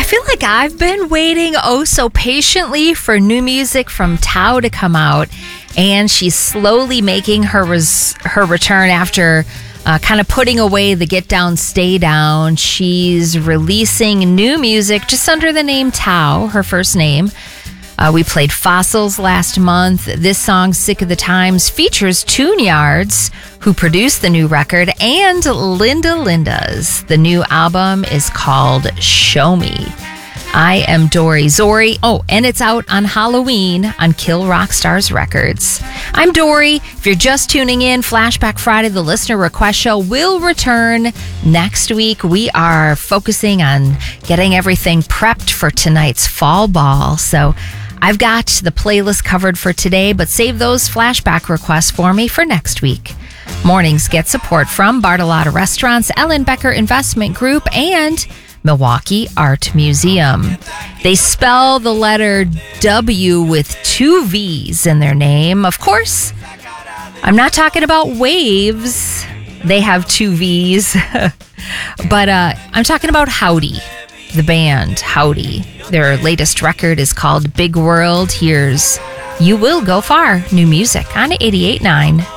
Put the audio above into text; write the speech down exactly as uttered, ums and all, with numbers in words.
feel like I've been waiting oh so patiently for new music from Tao to come out, and she's slowly making her res- her return after uh, kind of putting away the Get Down, Stay Down. She's releasing new music just under the name Tao, her first name. Uh, we played Fossils last month. This song, Sick of the Times, features Tune Yards, who produced the new record, and Linda Linda's. The new album is called Show Me. I am Dori Zori. Oh, and it's out on Halloween on Kill Rock Stars Records. I'm Dori. If you're just tuning in, Flashback Friday, the listener request show, will return next week. We are focusing on getting everything prepped for tonight's fall ball. So I've got the playlist covered for today, but save those flashback requests for me for next week. Mornings get support from Bartolotta Restaurants, Ellen Becker Investment Group, and Milwaukee Art Museum. They spell the letter W with two V's in their name. Of course, I'm not talking about waves. They have two V's. But uh, I'm talking about Howdy, the band Howdy. Their latest record is called Big World. Here's You Will Go Far, new music on eighty-eight point nine